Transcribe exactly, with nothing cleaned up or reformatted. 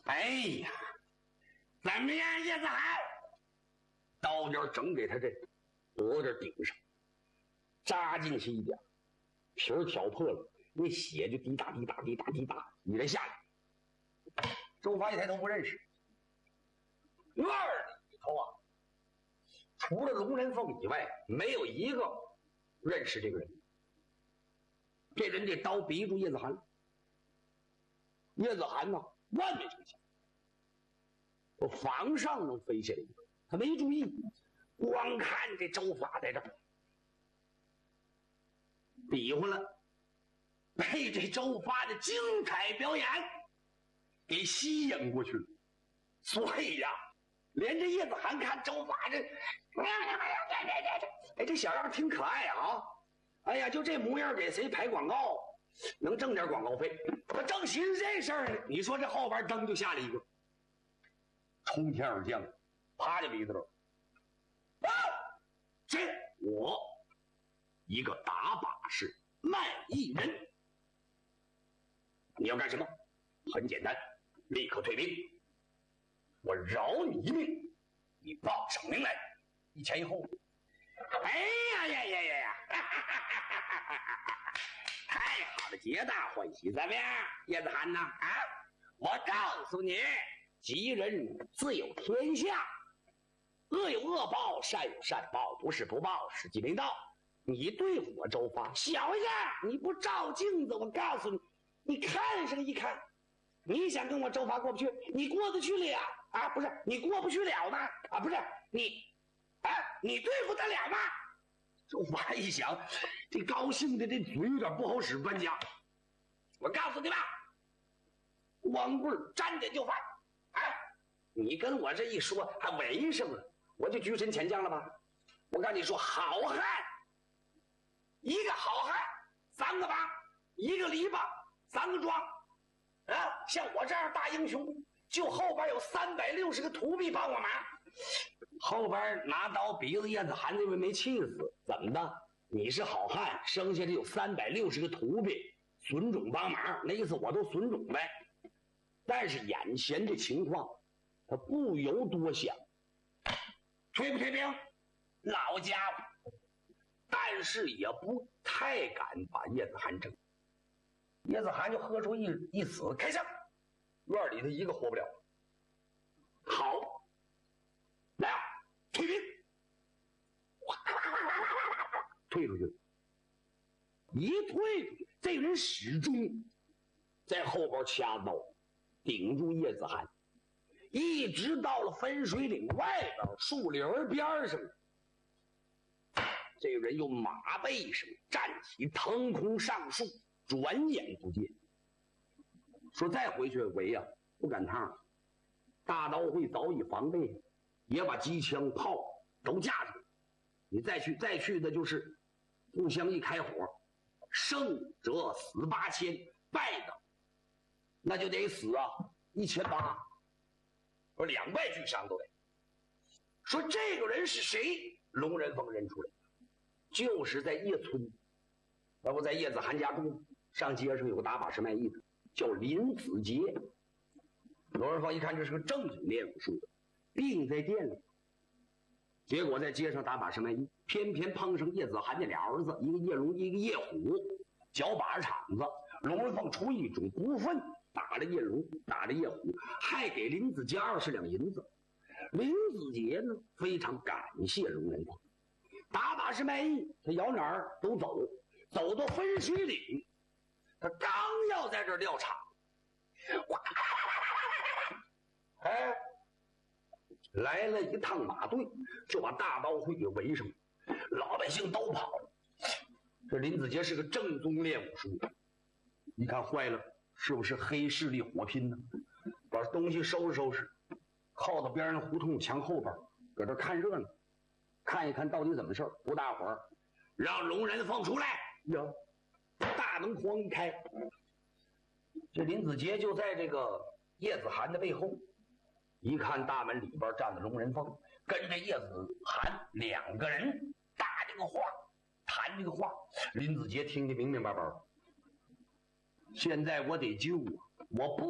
哎呀，怎么样，叶子涵？刀尖整给他这脖子顶上，扎进去一点，皮儿挑破了，那血就滴答滴答滴答滴答，你再下来。周发一抬头不认识，院里头啊，除了龙人凤以外，没有一个认识这个人。这人这刀逼住叶子涵，叶子涵呢，万没成想，我房上能飞下来一个，他没注意，光看这周发在这儿比划了，被这周发的精彩表演给吸引过去了。所以呀、啊，连这叶子涵看周发这，哎，这小样挺可爱啊！哎呀，就这模样，给谁拍广告能挣点广告费？我正寻思这事儿呢，你说这后边灯就下来一个，冲天而降，趴在鼻子头。啊！这我一个打把式卖艺人，你要干什么？很简单，立刻退兵。我饶你一命，你报上名来，一前一后。哎呀呀呀呀呀！太好了，皆大欢喜。怎么样，叶子涵呐？啊，我告诉你，吉人自有天下，恶有恶报，善有善报，不是不报，时机没到。你对付我周发，小样！你不照镜子，我告诉你，你看上一看，你想跟我周发过不去，你过得去了啊？不是，你过不去了呢？啊，不是你。啊，你对付得了吗？周发一想，这高兴的这嘴有点不好使，搬家。我告诉你吧，光棍沾点就犯。哎，你跟我这一说，还为什么？我就居身前将了吧？我跟你说，好汉，一个好汉三个帮，一个篱笆三个桩。啊，像我这样大英雄，就后边有三百六十个徒弟帮我忙。后边拿刀鼻子叶子涵那位没气死，怎么的？你是好汉，生下来有三百六十个徒弟，损种帮忙，那意思我都损种呗。但是眼前这情况，他不由多想，退不退兵？老家伙，但是也不太敢把叶子涵整。叶子涵就喝出一一死，开枪，院里头一个活不了。好。来啊！退兵！退出去了，一退出去，这个人始终在后边掐刀，顶住叶子涵，一直到了分水岭外边树林边上，这个人又马背上站起，腾空上树，转眼不见。说再回去围呀、啊，不赶趟，大刀会早已防备。也把机枪炮都架上，你再去再去的就是互相一开火，胜者死八千，败的那就得死啊一千八，说两败俱伤都得。说这个人是谁？龙人凤认出来，就是在叶村，那不在叶子涵家住，上街上有个打把式卖艺的，叫林子杰。龙人凤一看这是个正经练武术的，病在店里，结果在街上打把式卖艺，偏偏碰上叶子涵那俩儿子，一个叶龙，一个叶虎，脚把式场子。龙人凤出一种不忿，打了叶龙，打了叶虎，还给林子杰二十两银子。林子杰呢，非常感谢龙人凤，打把式卖艺，他摇哪儿都走，走到分水岭，他刚要在这儿撂场，哎。来了一趟马队，就把大刀会给围上，老百姓都跑。这林子杰是个正宗练武术的，一看坏了，是不是黑势力火拼呢？把东西收拾收拾，靠到边上胡同墙后边，搁这看热闹，看一看到底怎么事儿。不大会儿，让龙人凤出来呀！大门哐一开，这林子杰就在这个叶子涵的背后。一看大门里边站着龙人凤，跟着叶子涵两个人搭这个话，谈这个话。林子杰听得明明白白。现在我得救啊！我不